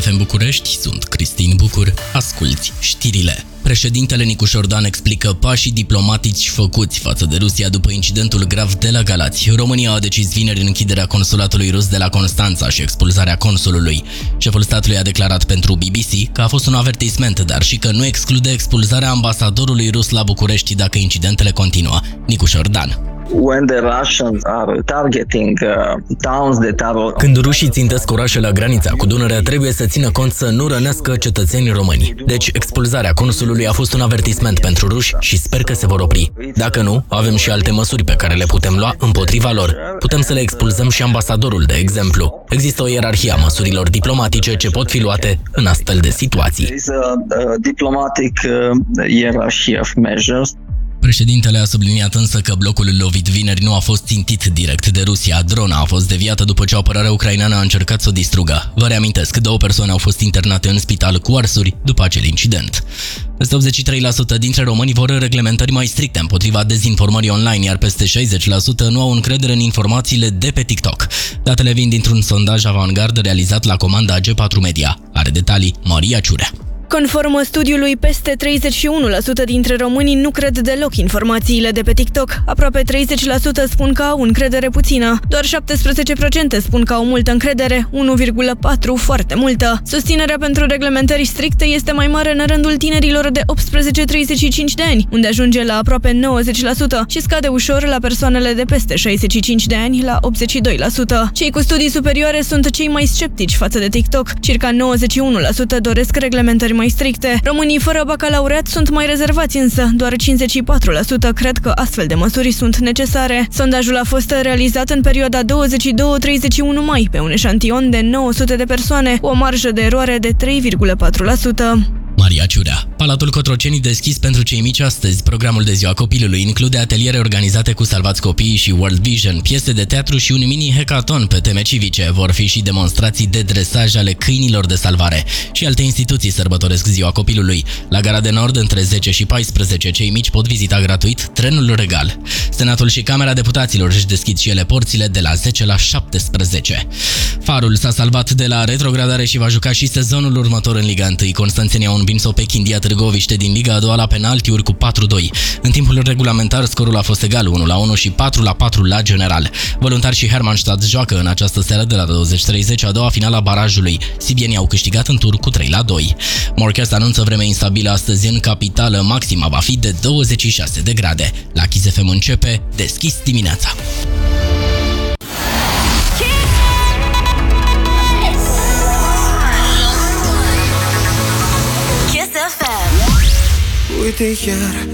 FM București, sunt Cristin Bucur, asculți știrile. Președintele Nicu Șordan explică pașii diplomatici făcuți față de Rusia după incidentul grav de la Galați. România a decis vineri închiderea consulatului rus de la Constanța și expulzarea consulului. Șeful statului a declarat pentru BBC că a fost un avertisment, dar și că nu exclude expulzarea ambasadorului rus la București dacă incidentele continuă. Nicu Șordan. Când rușii țintesc orașe la granița cu Dunărea, trebuie să țină cont să nu rănească cetățenii români. Deci, expulzarea consulului a fost un avertisment pentru ruși și sper că se vor opri. Dacă nu, avem și alte măsuri pe care le putem lua împotriva lor. Putem să le expulzăm și ambasadorul, de exemplu. Există o ierarhie a măsurilor diplomatice ce pot fi luate în astfel de situații. Președintele a subliniat însă că blocul lovit vineri nu a fost țintit direct de Rusia. Drona a fost deviată după ce apărarea ucraineană a încercat să o distrugă. Vă reamintesc, 2 persoane au fost internate în spital cu arsuri după acel incident. Peste 83% dintre români vor reglementări mai stricte împotriva dezinformării online, iar peste 60% nu au încredere în informațiile de pe TikTok. Datele vin dintr-un sondaj avantgard realizat la comanda G4 Media. Are detalii Maria Ciurea. Conform studiului, peste 31% dintre românii nu cred deloc informațiile de pe TikTok. Aproape 30% spun că au încredere puțină. Doar 17% spun că au multă încredere, 1,4% foarte multă. Susținerea pentru reglementări stricte este mai mare în rândul tinerilor de 18-35 de ani, unde ajunge la aproape 90% și scade ușor la persoanele de peste 65 de ani, la 82%. Cei cu studii superioare sunt cei mai sceptici față de TikTok. Circa 91% doresc reglementări mai stricte. Românii fără bacalaureat sunt mai rezervați, însă doar 54% cred că astfel de măsuri sunt necesare. Sondajul a fost realizat în perioada 22-31 mai pe un eșantion de 900 de persoane, cu o marjă de eroare de 3,4%. Maria Ciurea. Palatul Cotroceni deschis pentru cei mici astăzi. Programul de ziua copilului include ateliere organizate cu Salvați Copiii și World Vision, piese de teatru și un mini-hackathon pe teme civice. Vor fi și demonstrații de dresaj ale câinilor de salvare. Și alte instituții sărbătoresc ziua copilului. La Gara de Nord, între 10 și 14, cei mici pot vizita gratuit trenul regal. Senatul și Camera Deputaților își deschid și ele porțile de la 10 la 17. Farul s-a salvat de la retrogradare și va juca și sezonul următor în Liga 1. Constanțenii au învins-o pe Chindia Târgoviște din Liga a doua la penaltiuri cu 4-2. În timpul regulamentar, scorul a fost egal 1-1 și 4-4 la general. Voluntari și Hermannstadt joacă în această seară de la 20:30 a doua finală a barajului. Sibienii au câștigat în tur cu 3-2. Morcast anunță vreme instabilă astăzi în capitală. Maxima va fi de 26 de grade. La Kiss FM începe Deschis dimineața. Uite iar